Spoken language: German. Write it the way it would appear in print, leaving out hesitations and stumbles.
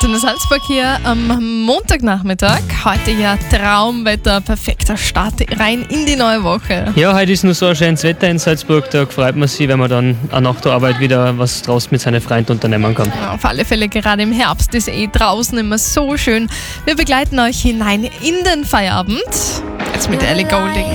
Antenne Salzburg hier am Montagnachmittag. Heute ja Traumwetter, perfekter Start rein in die neue Woche. Ja, heute ist nur so ein schönes Wetter in Salzburg, da freut man sich, wenn man dann auch nach der Arbeit wieder was draußen mit seinen Freunden unternehmen kann. Ja, auf alle Fälle, gerade im Herbst ist draußen immer so schön. Wir begleiten euch hinein in den Feierabend. Jetzt mit Ellie Goulding.